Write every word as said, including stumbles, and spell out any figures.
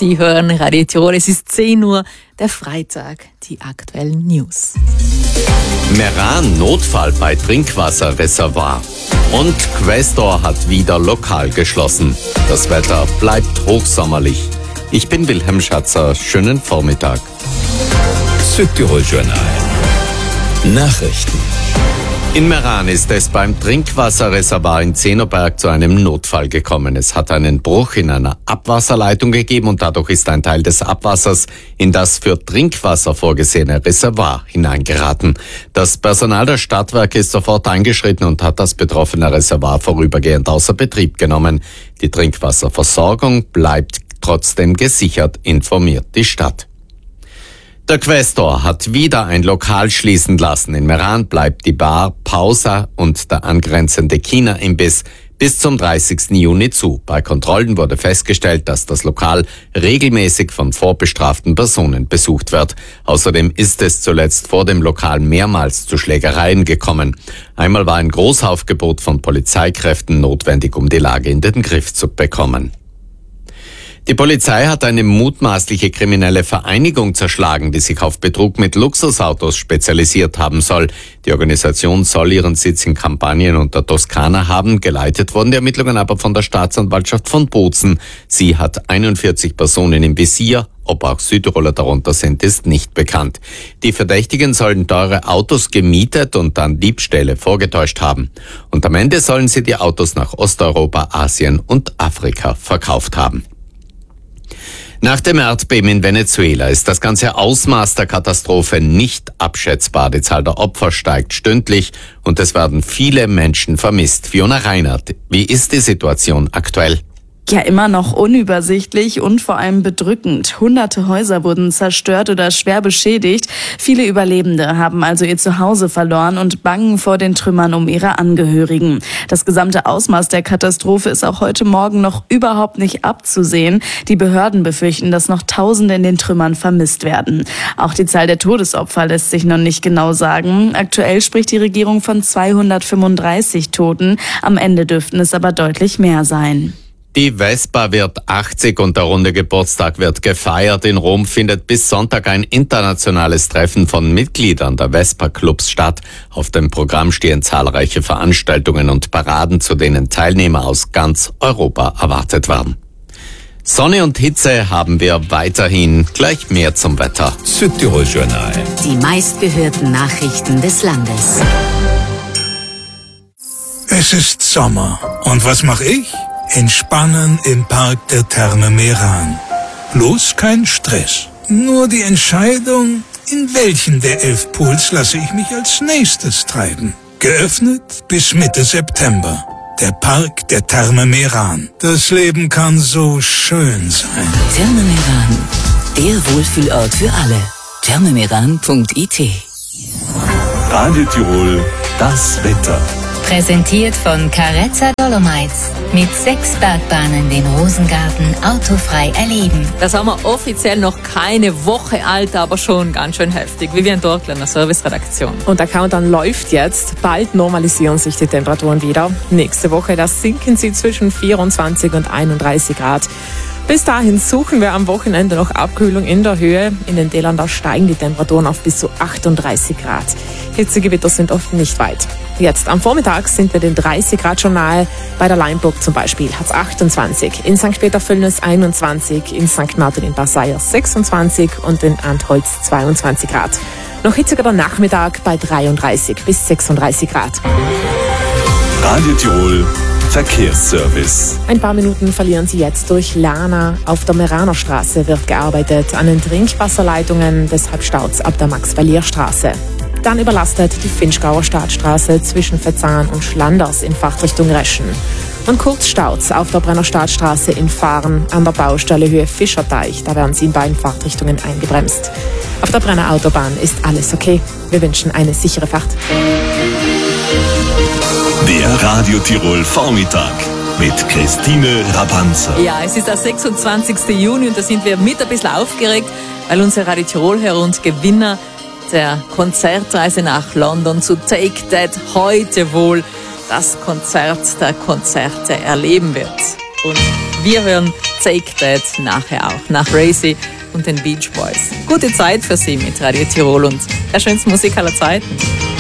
Sie hören Radio Tirol, es ist zehn Uhr, der Freitag, die aktuellen News. Meran Notfall bei Trinkwasserreservoir. Und Questor hat wieder lokal geschlossen. Das Wetter bleibt hochsommerlich. Ich bin Wilhelm Schatzer, schönen Vormittag. Südtirol Journal. Nachrichten. In Meran ist es beim Trinkwasserreservoir in Zehnerberg zu einem Notfall gekommen. Es hat einen Bruch in einer Abwasserleitung gegeben und dadurch ist ein Teil des Abwassers in das für Trinkwasser vorgesehene Reservoir hineingeraten. Das Personal der Stadtwerke ist sofort eingeschritten und hat das betroffene Reservoir vorübergehend außer Betrieb genommen. Die Trinkwasserversorgung bleibt trotzdem gesichert, informiert die Stadt. Der Questor hat wieder ein Lokal schließen lassen. In Meran bleibt die Bar Pausa und der angrenzende China-Imbiss bis zum dreißigsten Juni zu. Bei Kontrollen wurde festgestellt, dass das Lokal regelmäßig von vorbestraften Personen besucht wird. Außerdem ist es zuletzt vor dem Lokal mehrmals zu Schlägereien gekommen. Einmal war ein Großaufgebot von Polizeikräften notwendig, um die Lage in den Griff zu bekommen. Die Polizei hat eine mutmaßliche kriminelle Vereinigung zerschlagen, die sich auf Betrug mit Luxusautos spezialisiert haben soll. Die Organisation soll ihren Sitz in Kampanien und der Toskana haben. Geleitet wurden die Ermittlungen aber von der Staatsanwaltschaft von Bozen. Sie hat einundvierzig Personen im Visier. Ob auch Südtiroler darunter sind, ist nicht bekannt. Die Verdächtigen sollen teure Autos gemietet und dann Diebstähle vorgetäuscht haben. Und am Ende sollen sie die Autos nach Osteuropa, Asien und Afrika verkauft haben. Nach dem Erdbeben in Venezuela ist das ganze Ausmaß der Katastrophe nicht abschätzbar. Die Zahl der Opfer steigt stündlich und es werden viele Menschen vermisst. Fiona Reinhardt, wie ist die Situation aktuell? Ja, immer noch unübersichtlich und vor allem bedrückend. Hunderte Häuser wurden zerstört oder schwer beschädigt. Viele Überlebende haben also ihr Zuhause verloren und bangen vor den Trümmern um ihre Angehörigen. Das gesamte Ausmaß der Katastrophe ist auch heute Morgen noch überhaupt nicht abzusehen. Die Behörden befürchten, dass noch Tausende in den Trümmern vermisst werden. Auch die Zahl der Todesopfer lässt sich noch nicht genau sagen. Aktuell spricht die Regierung von zweihundertfünfunddreißig Toten. Am Ende dürften es aber deutlich mehr sein. Die Vespa wird achtzig und der runde Geburtstag wird gefeiert. In Rom findet bis Sonntag ein internationales Treffen von Mitgliedern der Vespa-Clubs statt. Auf dem Programm stehen zahlreiche Veranstaltungen und Paraden, zu denen Teilnehmer aus ganz Europa erwartet werden. Sonne und Hitze haben wir weiterhin. Gleich mehr zum Wetter. Südtirol Journal. Die meistgehörten Nachrichten des Landes. Es ist Sommer. Und was mache ich? Entspannen im Park der Therme Meran. Bloß kein Stress. Nur die Entscheidung, in welchen der elf Pools lasse ich mich als nächstes treiben. Geöffnet bis Mitte September. Der Park der Therme Meran. Das Leben kann so schön sein. Therme Meran, der Wohlfühlort für alle. thermemeran punkt I T. Radio Tirol, das Wetter. Präsentiert von Carezza Dolomites. Mit sechs Bergbahnen den Rosengarten autofrei erleben. Das haben wir offiziell noch keine Woche alt, aber schon ganz schön heftig. Vivian Dorklener, Serviceredaktion. Und der Countdown läuft jetzt. Bald normalisieren sich die Temperaturen wieder. Nächste Woche, da sinken sie zwischen vierundzwanzig und einunddreißig Grad. Bis dahin suchen wir am Wochenende noch Abkühlung in der Höhe. In den Tälern da steigen die Temperaturen auf bis zu achtunddreißig Grad. Hitzegewitter sind oft nicht weit. Jetzt am Vormittag sind wir den dreißig Grad schon nahe. Bei der Leinburg zum Beispiel hat es achtundzwanzig, in Sankt Peter-Völlnis einundzwanzig, in Sankt Martin in Basseier sechsundzwanzig und in Antholz zweiundzwanzig Grad. Noch hitziger der Nachmittag bei dreiunddreißig bis sechsunddreißig Grad. Radio Tirol Verkehrsservice. Ein paar Minuten verlieren Sie jetzt durch Lerna. Auf der Meraner Straße wird gearbeitet an den Trinkwasserleitungen, deshalb staut's ab der Max-Valier-Straße. Dann überlastet die Finchgauer Stadtstraße zwischen Vetzahn und Schlanders in Fahrtrichtung Reschen. Und kurz staut's auf der Brenner Stadtstraße in Fahren an der Baustelle Höhe Fischerteich. Da werden Sie in beiden Fahrtrichtungen eingebremst. Auf der Brenner Autobahn ist alles okay. Wir wünschen eine sichere Fahrt. Der Radio Tirol Vormittag mit Christine Rabanzer. Ja, es ist der sechsundzwanzigsten Juni und da sind wir mit ein bisschen aufgeregt, weil unsere Radio Tirol-Hörer und Gewinner der Konzertreise nach London zu Take That heute wohl das Konzert der Konzerte erleben wird. Und wir hören Take That nachher auch, nach Racy und den Beach Boys. Gute Zeit für Sie mit Radio Tirol und der schönsten Musik aller Zeiten.